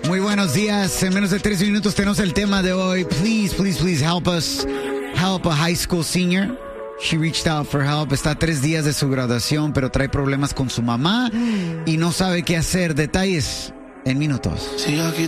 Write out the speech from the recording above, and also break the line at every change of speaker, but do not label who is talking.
Muy buenos días. En menos de 3 minutos tenemos el tema de hoy. Please, please, please help us. Help a high school senior. She reached out for help. Está a 3 días de su graduación, pero trae problemas con su mamá y no sabe qué hacer. Detalles en minutos.